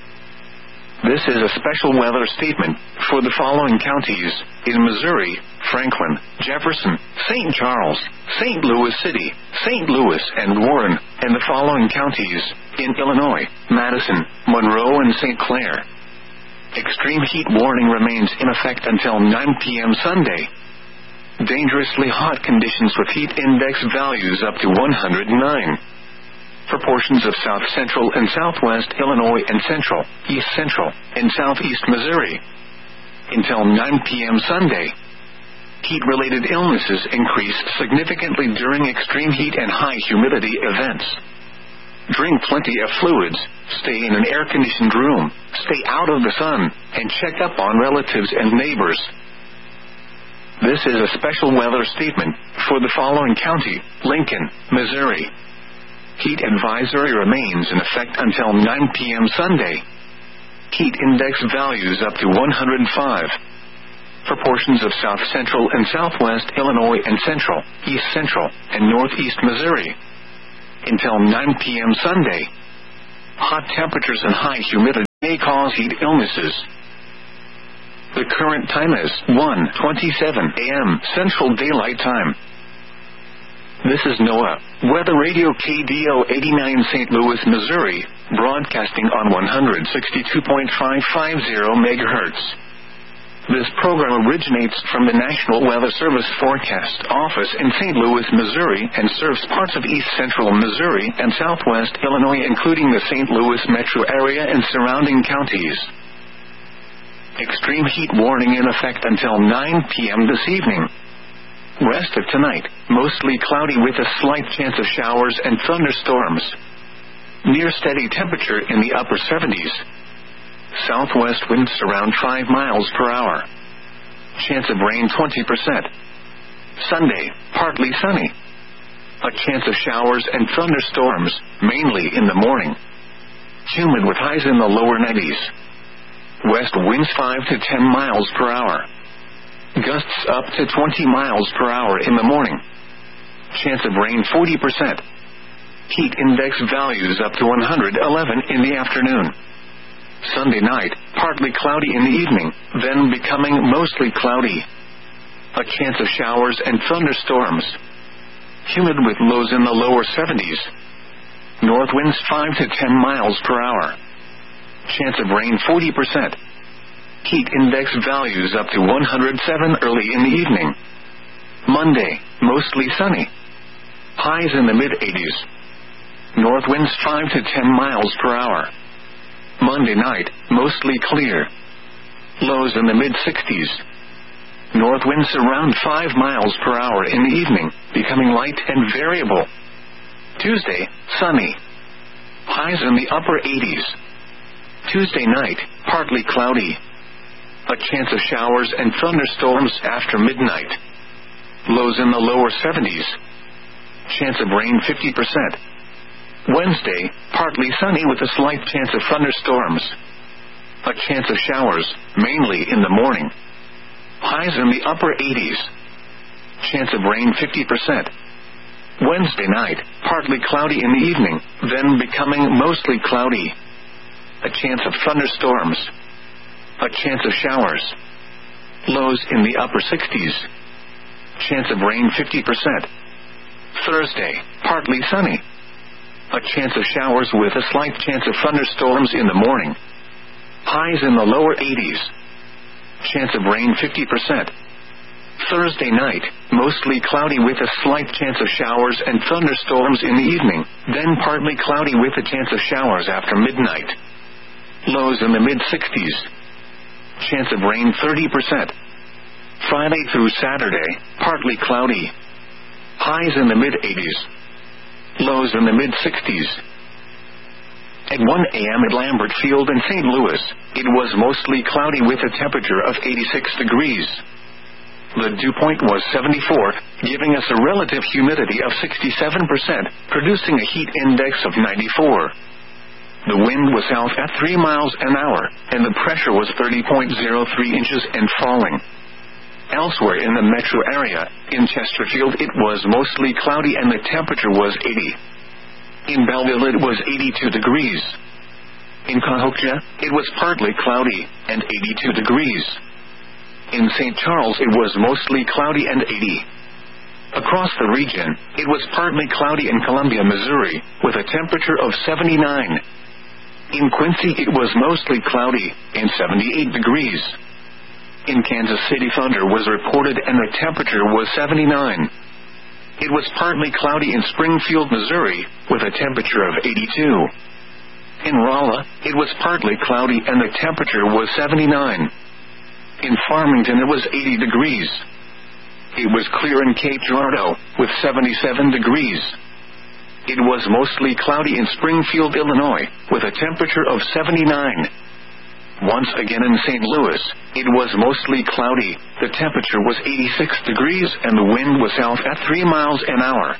This is a special weather statement for the following counties in Missouri: Franklin, Jefferson, Saint Charles, Saint Louis City, Saint Louis and Warren, and the following counties in Illinois: Madison, Monroe and Saint Clair. Extreme heat warning remains in effect until nine p.m. Sunday. Dangerously hot conditions with heat index values up to one hundred nine. For portions of south central and southwest Illinois and central, east central, and southeast Missouri. Until nine p.m. Sunday. Heat-related illnesses increase significantly during extreme heat and high humidity events. Drink plenty of fluids, stay in an air-conditioned room, stay out of the sun, and check up on relatives and neighbors. This is a special weather statement for the following county: Lincoln, Missouri. Heat advisory remains in effect until nine p.m. Sunday. Heat index values up to one hundred five. For portions of south central and southwest Illinois and central, east central, and northeast Missouri. Until nine p.m. Sunday. Hot temperatures and high humidity may cause heat illnesses. The current time is one twenty-seven a m Central Daylight Time. This is NOAA Weather Radio K D O eighty-nine Saint Louis, Missouri, broadcasting on one sixty-two point five five zero megahertz. This program originates from the National Weather Service Forecast Office in Saint Louis, Missouri, and serves parts of east central Missouri and southwest Illinois, including the Saint Louis metro area and surrounding counties. Extreme heat warning in effect until nine p m this evening. Rest of tonight, mostly cloudy with a slight chance of showers and thunderstorms. Near steady temperature in the upper seventies. Southwest winds around five miles per hour. Chance of rain twenty percent. Sunday, partly sunny. A chance of showers and thunderstorms, mainly in the morning. Humid with highs in the lower nineties. West winds five to ten miles per hour. Gusts up to twenty miles per hour in the morning. Chance of rain forty percent. Heat index values up to one hundred eleven in the afternoon. Sunday night, partly cloudy in the evening, then becoming mostly cloudy. A chance of showers and thunderstorms. Humid with lows in the lower seventies. North winds five to ten miles per hour. Chance of rain forty percent. Heat index values up to one hundred seven early in the evening. Monday, mostly sunny. Highs in the mid-eighties. North winds five to ten miles per hour. Monday night, mostly clear. Lows in the mid-sixties. North winds around five miles per hour in the evening, becoming light and variable. Tuesday, sunny. Highs in the upper eighties. Tuesday night, partly cloudy. A chance of showers and thunderstorms after midnight. Lows in the lower seventies. Chance of rain fifty percent. Wednesday, partly sunny with a slight chance of thunderstorms. A chance of showers, mainly in the morning. Highs in the upper eighties. Chance of rain fifty percent. Wednesday night, partly cloudy in the evening, then becoming mostly cloudy. A chance of thunderstorms. A chance of showers. Lows in the upper sixties. Chance of rain fifty percent. Thursday, partly sunny. A chance of showers with a slight chance of thunderstorms in the morning. Highs in the lower eighties. Chance of rain fifty percent. Thursday night, mostly cloudy with a slight chance of showers and thunderstorms in the evening, then partly cloudy with a chance of showers after midnight. Lows in the mid-sixties. Chance of rain thirty percent. Friday through Saturday, partly cloudy. Highs in the mid-eighties. Lows in the mid-sixties. At one a m at Lambert Field in Saint Louis, it was mostly cloudy with a temperature of eighty-six degrees. The dew point was seventy-four, giving us a relative humidity of sixty-seven percent, producing a heat index of ninety-four. The wind was south at three miles an hour, and the pressure was thirty point zero three inches and falling. Elsewhere in the metro area, in Chesterfield it was mostly cloudy and the temperature was eighty. In Belleville it was eighty-two degrees. In Cahokia, it was partly cloudy, and eighty-two degrees. In Saint Charles it was mostly cloudy and eighty. Across the region, it was partly cloudy in Columbia, Missouri, with a temperature of seventy-nine. In Quincy it was mostly cloudy, and seventy-eight degrees. In Kansas City thunder was reported and the temperature was seventy-nine. It was partly cloudy in Springfield, Missouri, with a temperature of eighty-two. In Rolla, it was partly cloudy and the temperature was seventy-nine. In Farmington it was eighty degrees. It was clear in Cape Girardeau, with seventy-seven degrees. It was mostly cloudy in Springfield, Illinois, with a temperature of seventy-nine. Once again in Saint Louis, it was mostly cloudy, the temperature was eighty-six degrees and the wind was south at three miles an hour.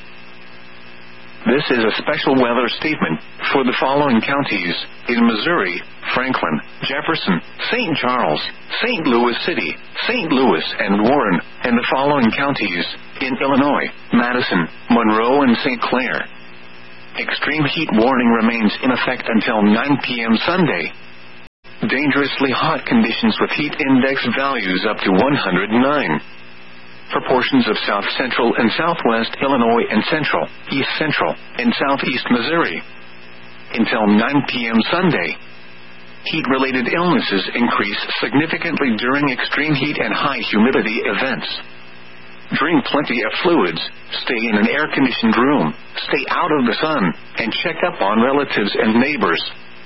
This is a special weather statement for the following counties in Missouri: Franklin, Jefferson, Saint Charles, Saint Louis City, Saint Louis and Warren, and the following counties in Illinois: Madison, Monroe and Saint Clair. Extreme heat warning remains in effect until nine p m Sunday. dangerously hot conditions with heat index values up to one hundred nine. For portions of south central and southwest Illinois and central, east central, and southeast Missouri. Until nine p.m. Sunday. Heat-related illnesses increase significantly during extreme heat and high humidity events. Drink plenty of fluids, stay in an air-conditioned room, stay out of the sun, and check up on relatives and neighbors.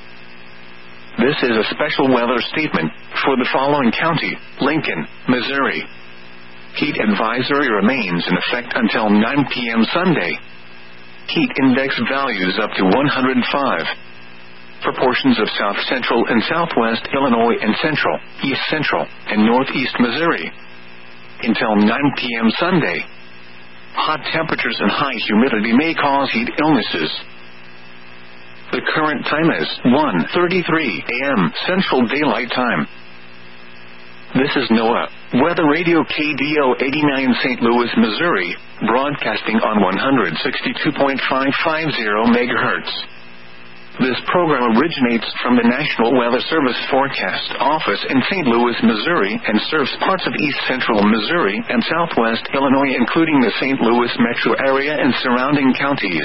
This is a special weather statement for the following county: Lincoln, Missouri. Heat advisory remains in effect until nine p.m. Sunday. Heat index values up to one hundred five. For portions of south central and southwest Illinois and central, east central, and northeast Missouri. Until nine p.m. Sunday. Hot temperatures and high humidity may cause heat illnesses. The current time is one thirty-three a.m. Central Daylight Time. This is NOAA Weather Radio K D O eighty-nine Saint Louis, Missouri, broadcasting on one sixty-two point five five zero megahertz. This program originates from the National Weather Service Forecast Office in Saint Louis, Missouri, and serves parts of east central Missouri and southwest Illinois, including the Saint Louis metro area and surrounding counties.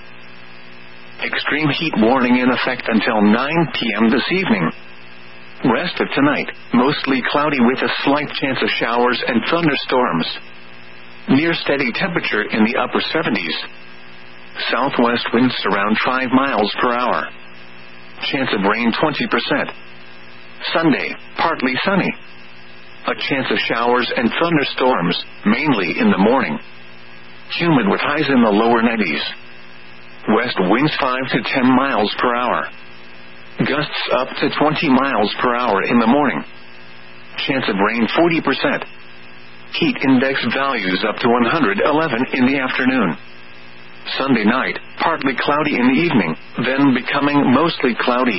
Extreme heat warning in effect until nine p.m. this evening. Rest of tonight, mostly cloudy with a slight chance of showers and thunderstorms. Near steady temperature in the upper seventies. Southwest winds around five miles per hour. Chance of rain twenty percent. Sunday, partly sunny. A chance of showers and thunderstorms, mainly in the morning. Humid with highs in the lower nineties. West winds five to ten miles per hour. Gusts up to twenty miles per hour in the morning. Chance of rain forty percent. Heat index values up to one hundred eleven in the afternoon. Sunday night, partly cloudy in the evening, then becoming mostly cloudy.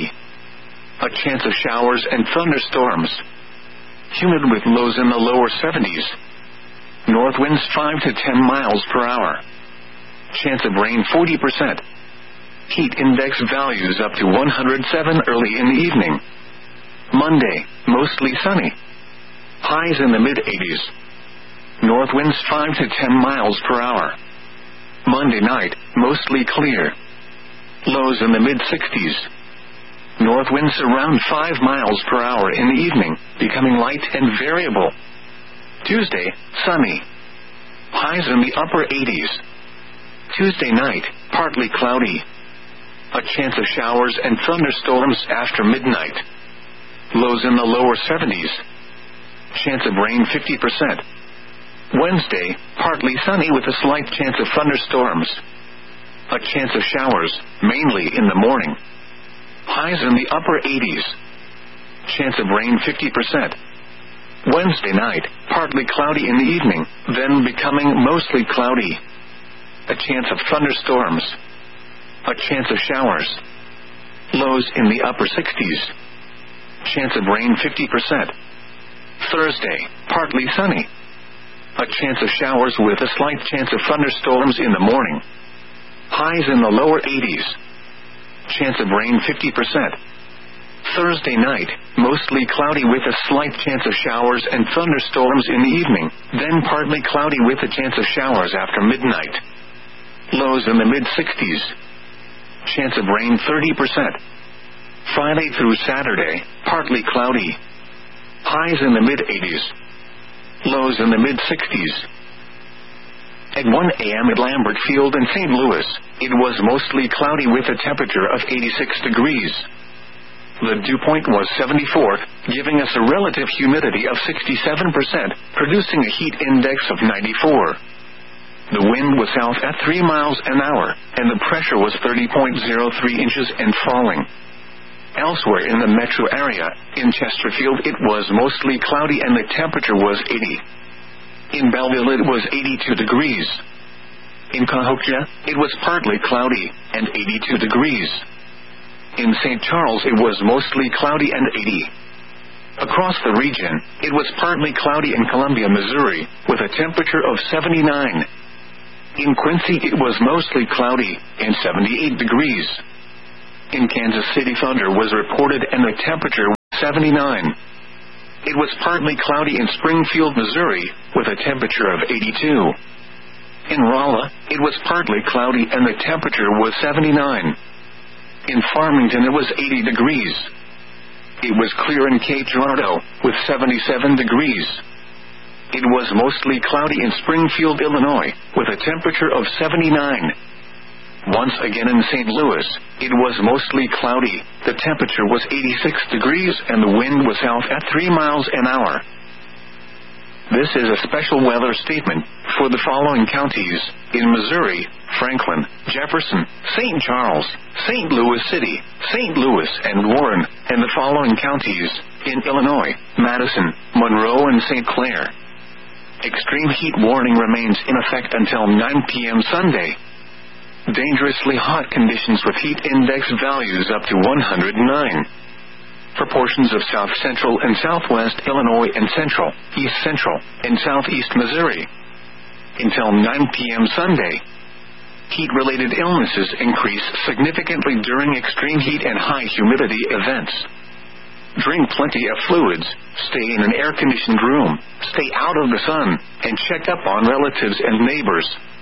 A chance of showers and thunderstorms. Humid with lows in the lower seventies. North winds five to ten miles per hour. Chance of rain forty percent. Heat index values up to one hundred seven early in the evening. Monday, mostly sunny. Highs in the mid-eighties. North winds five to ten miles per hour. Monday night, mostly clear. Lows in the mid-sixties. North winds around five miles per hour in the evening, becoming light and variable. Tuesday, sunny. Highs in the upper eighties. Tuesday night, partly cloudy. A chance of showers and thunderstorms after midnight. Lows in the lower seventies. Chance of rain fifty percent. Wednesday, partly sunny with a slight chance of thunderstorms. A chance of showers, mainly in the morning. Highs in the upper eighties. Chance of rain fifty percent. Wednesday night, partly cloudy in the evening, then becoming mostly cloudy. A chance of thunderstorms. A chance of showers. Lows in the upper sixties. Chance of rain fifty percent. Thursday, partly sunny. A chance of showers with a slight chance of thunderstorms in the morning. Highs in the lower eighties. Chance of rain fifty percent. Thursday night, mostly cloudy with a slight chance of showers and thunderstorms in the evening, then partly cloudy with a chance of showers after midnight. Lows in the mid-sixties. Chance of rain thirty percent. Friday through Saturday, partly cloudy. Highs in the mid-eighties. Lows in the mid-sixties. At one a.m. at Lambert Field in Saint Louis, it was mostly cloudy with a temperature of eighty-six degrees. The dew point was seventy-four, giving us a relative humidity of sixty-seven percent, producing a heat index of ninety-four. The wind was south at three miles an hour, and the pressure was thirty point zero three inches and falling. Elsewhere in the metro area, in Chesterfield it was mostly cloudy and the temperature was eighty. In Belleville it was eighty-two degrees. In Cahokia, it was partly cloudy, and eighty-two degrees. In Saint Charles it was mostly cloudy and eighty. Across the region, it was partly cloudy in Columbia, Missouri, with a temperature of seventy-nine. In Quincy it was mostly cloudy, and seventy-eight degrees. In Kansas City thunder was reported and the temperature seventy-nine. It was partly cloudy in Springfield, Missouri, with a temperature of eighty-two. In Rolla, it was partly cloudy and the temperature was seventy-nine. In Farmington, it was eighty degrees. It was clear in Cape Girardeau, with seventy-seven degrees. It was mostly cloudy in Springfield, Illinois, with a temperature of seventy-nine. Once again in Saint Louis, it was mostly cloudy, the temperature was eighty-six degrees and the wind was south at three miles an hour. This is a special weather statement for the following counties in Missouri: Franklin, Jefferson, Saint Charles, Saint Louis City, Saint Louis and Warren, and the following counties in Illinois: Madison, Monroe and Saint Clair. Extreme heat warning remains in effect until nine p.m. Sunday. Dangerously hot conditions with heat index values up to one hundred nine. For portions of south central and southwest Illinois and central, east central, and southeast Missouri. Until nine p.m. Sunday. Heat-related illnesses increase significantly during extreme heat and high humidity events. Drink plenty of fluids, stay in an air-conditioned room, stay out of the sun, and check up on relatives and neighbors.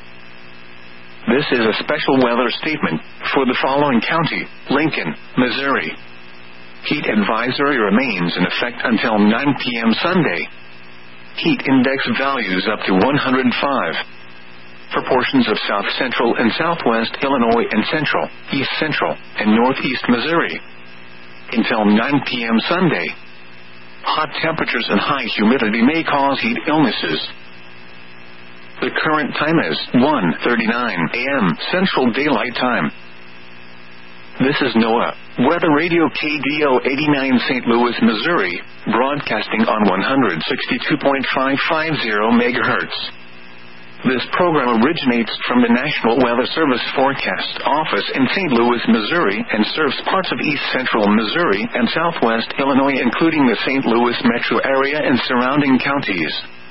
This is a special weather statement for the following county: Lincoln, Missouri. Heat advisory remains in effect until nine p.m. Sunday. Heat index values up to one hundred five. For portions of south central and southwest Illinois and central, east central, and northeast Missouri. Until nine p.m. Sunday. Hot temperatures and high humidity may cause heat illnesses. The current time is one thirty-nine a.m. Central Daylight Time. This is NOAA Weather Radio K D O eighty-nine Saint Louis, Missouri, broadcasting on one sixty-two point five five zero megahertz. This program originates from the National Weather Service Forecast Office in Saint Louis, Missouri, and serves parts of east central Missouri and southwest Illinois, including the Saint Louis metro area and surrounding counties.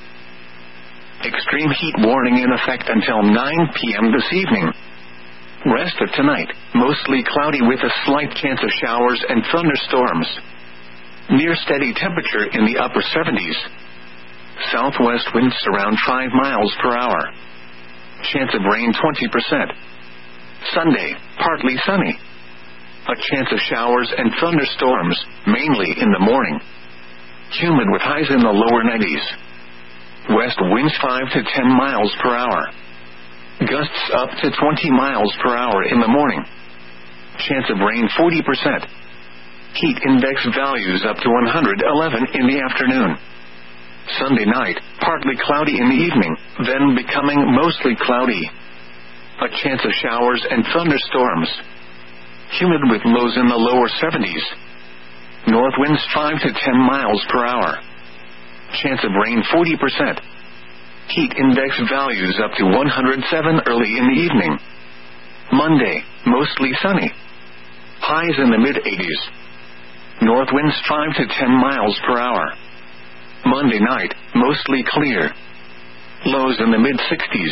Extreme heat warning in effect until nine p.m. this evening. Rest of tonight, mostly cloudy with a slight chance of showers and thunderstorms. Near steady temperature in the upper seventies. Southwest winds around five miles per hour. Chance of rain twenty percent. Sunday, partly sunny. A chance of showers and thunderstorms, mainly in the morning. Humid with highs in the lower nineties. West winds five to ten miles per hour. Gusts up to twenty miles per hour in the morning. Chance of rain forty percent. Heat index values up to one hundred eleven in the afternoon. Sunday night, partly cloudy in the evening, then becoming mostly cloudy. A chance of showers and thunderstorms. Humid with lows in the lower seventies. North winds five to ten miles per hour. Chance of rain forty percent. Heat index values up to one hundred seven early in the evening. Monday, mostly sunny. Highs in the mid-eighties. North winds five to ten miles per hour. Monday night, mostly clear. Lows in the mid-sixties.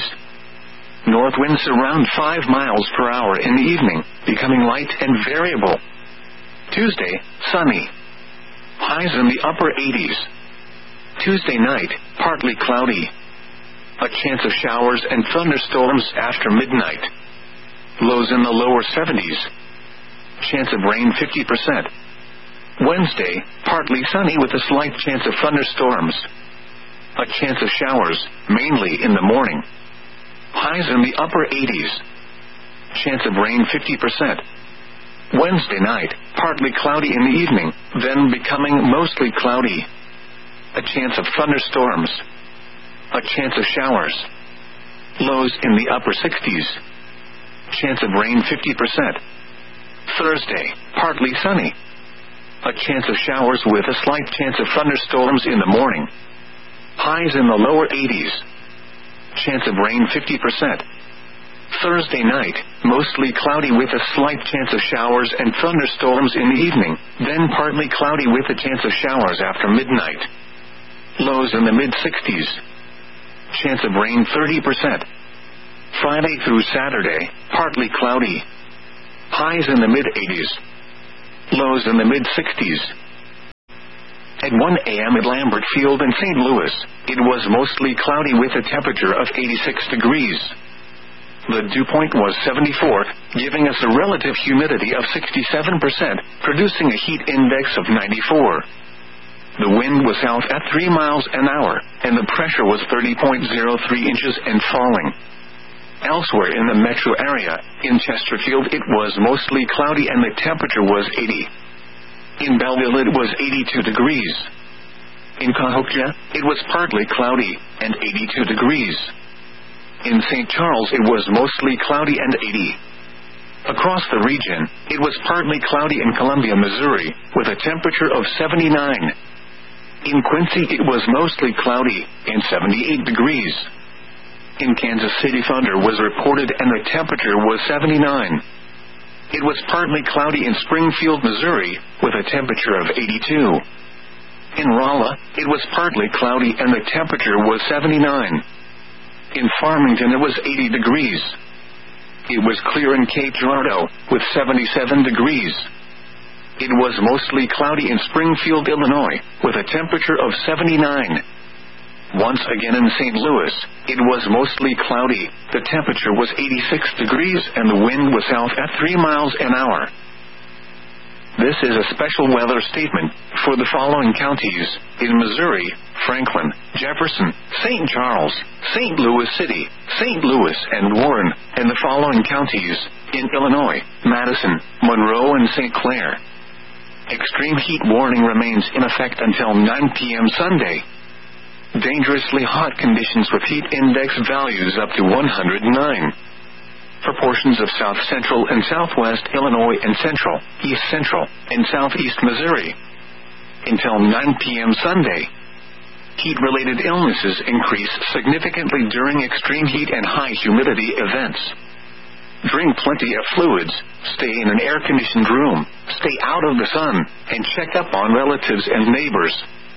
North winds around five miles per hour in the evening, becoming light and variable. Tuesday, sunny. Highs in the upper eighties. Tuesday night, partly cloudy. A chance of showers and thunderstorms after midnight. Lows in the lower seventies. Chance of rain fifty percent. Wednesday, partly sunny with a slight chance of thunderstorms. A chance of showers, mainly in the morning. Highs in the upper eighties. Chance of rain fifty percent. Wednesday night, partly cloudy in the evening, then becoming mostly cloudy. A chance of thunderstorms. A chance of showers. Lows in the upper sixties. Chance of rain fifty percent. Thursday, partly sunny. A chance of showers with a slight chance of thunderstorms in the morning. Highs in the lower eighties. Chance of rain fifty percent. Thursday night, mostly cloudy with a slight chance of showers and thunderstorms in the evening, then partly cloudy with a chance of showers after midnight. Lows in the mid-sixties. Chance of rain thirty percent. Friday through Saturday, partly cloudy. Highs in the mid-eighties. Lows in the mid-sixties. At one a.m. at Lambert Field in Saint Louis, it was mostly cloudy with a temperature of eighty-six degrees. The dew point was seventy-four, giving us a relative humidity of sixty-seven percent, producing a heat index of ninety-four. The wind was south at three miles an hour, and the pressure was thirty point zero three inches and falling. Elsewhere in the metro area, in Chesterfield it was mostly cloudy and the temperature was eighty. In Belleville it was eighty-two degrees. In Cahokia, it was partly cloudy, and eighty-two degrees. In Saint Charles it was mostly cloudy and eighty. Across the region, it was partly cloudy in Columbia, Missouri, with a temperature of seventy-nine. In Quincy it was mostly cloudy, and seventy-eight degrees. In Kansas City thunder was reported and the temperature was seventy-nine. It was partly cloudy in Springfield, Missouri, with a temperature of eighty-two. In Rolla, it was partly cloudy and the temperature was seventy-nine. In Farmington it was eighty degrees. It was clear in Cape Girardeau, with seventy-seven degrees. It was mostly cloudy in Springfield, Illinois, with a temperature of seventy-nine. Once again in Saint Louis, it was mostly cloudy, the temperature was eighty-six degrees and the wind was south at three miles an hour. This is a special weather statement for the following counties: in Missouri, Franklin, Jefferson, Saint Charles, Saint Louis City, Saint Louis and Warren, and the following counties: in Illinois, Madison, Monroe and Saint Clair. Extreme heat warning remains in effect until nine p.m. Sunday. Dangerously hot conditions with heat index values up to one hundred nine. For portions of south central and southwest Illinois and central, east central, and southeast Missouri. Until nine p.m. Sunday. Heat-related illnesses increase significantly during extreme heat and high humidity events. Drink plenty of fluids, stay in an air-conditioned room, stay out of the sun, and check up on relatives and neighbors.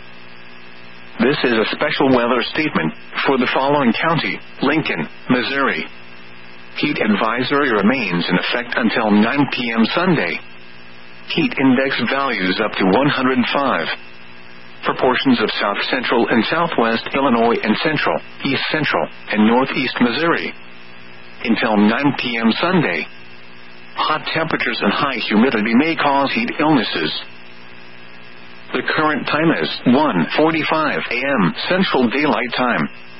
This is a special weather statement for the following county: Lincoln, Missouri. Heat advisory remains in effect until nine p.m. Sunday. Heat index values up to one hundred five. For portions of south central and southwest Illinois and central, east central, and northeast Missouri. Until nine p.m. Sunday. Hot temperatures and high humidity may cause heat illnesses. The current time is one forty-five a.m. Central Daylight Time.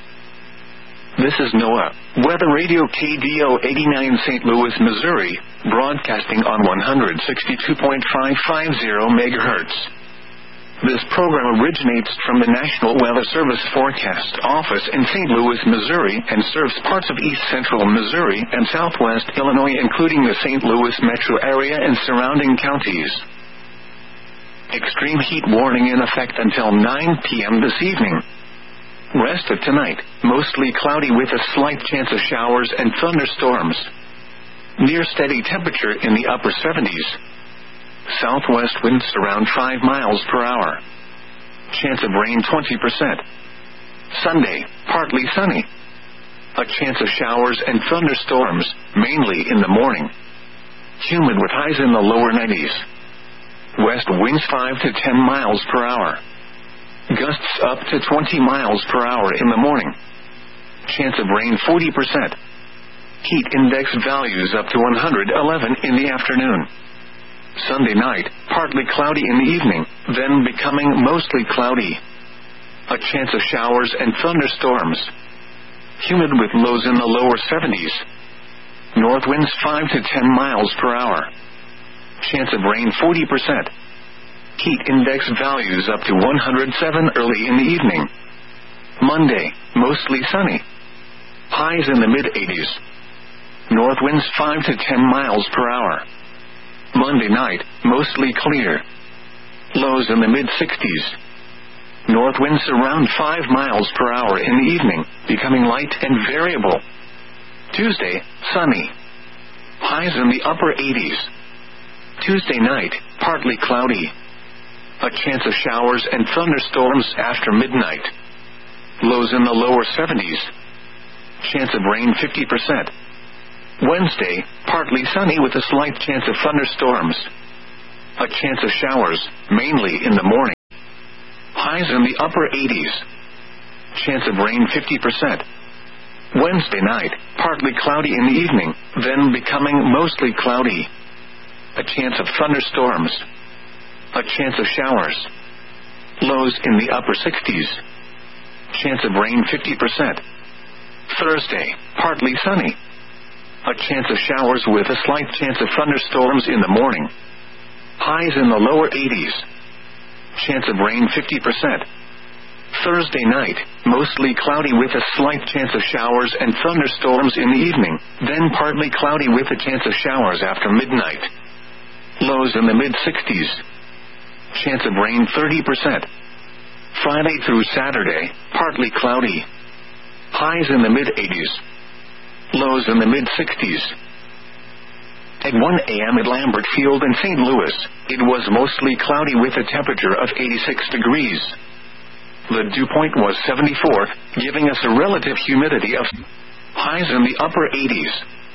This is NOAA Weather Radio K D O eighty-nine Saint Louis, Missouri, broadcasting on one sixty-two point five five zero megahertz. This program originates from the National Weather Service Forecast Office in Saint Louis, Missouri, and serves parts of east central Missouri and southwest Illinois, including the Saint Louis metro area and surrounding counties. Extreme heat warning in effect until nine p.m. this evening. Rest of tonight, mostly cloudy with a slight chance of showers and thunderstorms. Near steady temperature in the upper seventies. Southwest winds around five miles per hour. Chance of rain twenty percent. Sunday, partly sunny. A chance of showers and thunderstorms, mainly in the morning. Humid with highs in the lower nineties. West winds five to ten miles per hour. Gusts up to twenty miles per hour in the morning. Chance of rain forty percent. Heat index values up to one hundred eleven in the afternoon. Sunday night, partly cloudy in the evening, then becoming mostly cloudy. A chance of showers and thunderstorms. Humid with lows in the lower seventies. North winds five to ten miles per hour. Chance of rain forty percent. Heat index values up to one hundred seven early in the evening. Monday, mostly sunny. Highs in the mid-eighties. North winds five to ten miles per hour. Monday night, mostly clear. Lows in the mid-sixties. North winds around five miles per hour in the evening, becoming light and variable. Tuesday, sunny. Highs in the upper eighties. Tuesday night, partly cloudy. A chance of showers and thunderstorms after midnight. Lows in the lower seventies. Chance of rain fifty percent. Wednesday, partly sunny with a slight chance of thunderstorms. A chance of showers, mainly in the morning. Highs in the upper eighties. Chance of rain fifty percent. Wednesday night, partly cloudy in the evening, then becoming mostly cloudy. A chance of thunderstorms. A chance of showers. Lows in the upper sixties. Chance of rain fifty percent. Thursday, partly sunny. A chance of showers with a slight chance of thunderstorms in the morning. Highs in the lower eighties. Chance of rain fifty percent. Thursday night, mostly cloudy with a slight chance of showers and thunderstorms in the evening, then partly cloudy with a chance of showers after midnight. Lows in the mid-sixties. Chance of rain thirty percent. Friday through Saturday, partly cloudy. Highs in the mid-eighties. Lows in the mid-sixties. At one a.m. at Lambert Field in Saint Louis, it was mostly cloudy with a temperature of eighty-six degrees. The dew point was seventy-four, giving us a relative humidity of highs in the upper eighties.